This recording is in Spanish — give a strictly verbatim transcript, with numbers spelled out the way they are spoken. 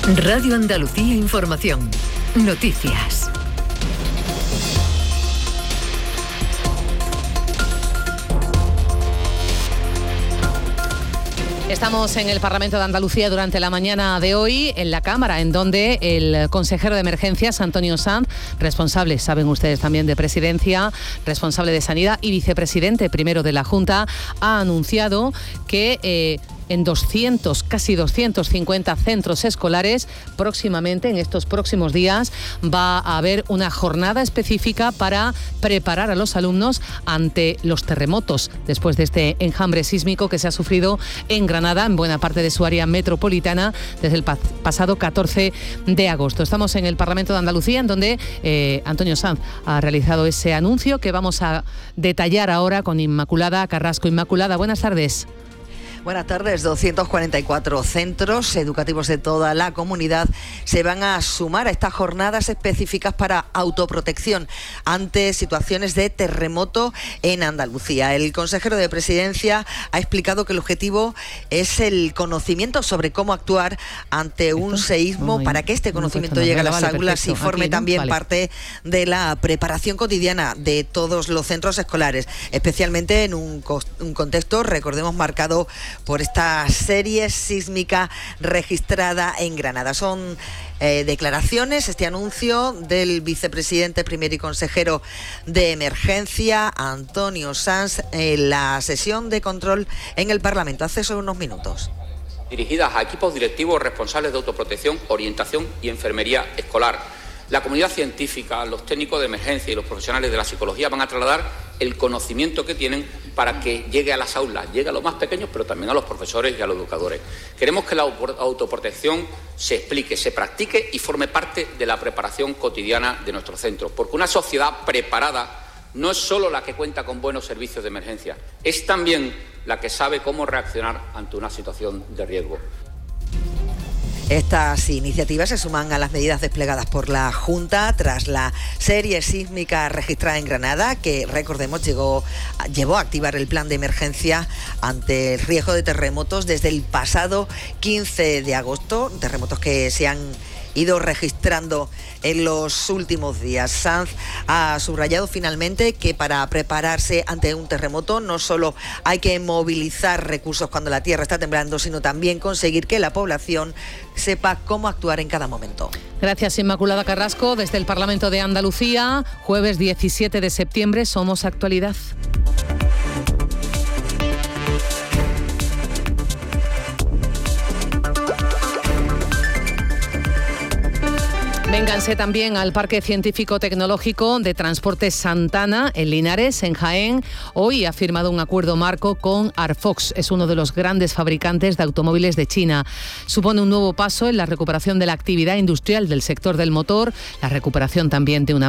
Radio Andalucía Información. Noticias. Estamos en el Parlamento de Andalucía durante la mañana de hoy, en la Cámara, en donde el consejero de Emergencias, Antonio Sanz, responsable, saben ustedes también, de Presidencia, responsable de Sanidad y vicepresidente primero de la Junta, ha anunciado que Eh, en doscientos, casi doscientos cincuenta centros escolares, próximamente, en estos próximos días, va a haber una jornada específica para preparar a los alumnos ante los terremotos, después de este enjambre sísmico que se ha sufrido en Granada, en buena parte de su área metropolitana, desde el pasado catorce de agosto. Estamos en el Parlamento de Andalucía, en donde eh, Antonio Sanz ha realizado ese anuncio que vamos a detallar ahora con Inmaculada Carrasco. Inmaculada, buenas tardes. Buenas tardes. doscientos cuarenta y cuatro centros educativos de toda la comunidad se van a sumar a estas jornadas específicas para autoprotección ante situaciones de terremoto en Andalucía. El consejero de Presidencia ha explicado que el objetivo es el conocimiento sobre cómo actuar ante un seísmo, para que este conocimiento llegue a las aulas y forme también parte de la preparación cotidiana de todos los centros escolares, especialmente en un, un contexto, recordemos, marcado por esta serie sísmica registrada en Granada. Son eh, declaraciones, este anuncio del vicepresidente primero y consejero de Emergencia, Antonio Sanz, en la sesión de control en el Parlamento hace solo unos minutos. Dirigidas a equipos directivos responsables de autoprotección, orientación y enfermería escolar. La comunidad científica, los técnicos de emergencia y los profesionales de la psicología van a trasladar el conocimiento que tienen para que llegue a las aulas, llegue a los más pequeños, pero también a los profesores y a los educadores. Queremos que la autoprotección se explique, se practique y forme parte de la preparación cotidiana de nuestros centros, porque una sociedad preparada no es solo la que cuenta con buenos servicios de emergencia, es también la que sabe cómo reaccionar ante una situación de riesgo. Estas iniciativas se suman a las medidas desplegadas por la Junta tras la serie sísmica registrada en Granada, que, recordemos, llegó, llevó a activar el plan de emergencia ante el riesgo de terremotos desde el pasado quince de agosto, terremotos que se han ido registrando en los últimos días. Sanz ha subrayado finalmente que para prepararse ante un terremoto no solo hay que movilizar recursos cuando la tierra está temblando, sino también conseguir que la población sepa cómo actuar en cada momento. Gracias, Inmaculada Carrasco. Desde el Parlamento de Andalucía, jueves diecisiete de septiembre, Somos Actualidad. Vénganse también al Parque Científico Tecnológico de Transportes Santana, en Linares, en Jaén. Hoy ha firmado un acuerdo marco con Arfox, es uno de los grandes fabricantes de automóviles de China. Supone un nuevo paso en la recuperación de la actividad industrial del sector del motor, la recuperación también de una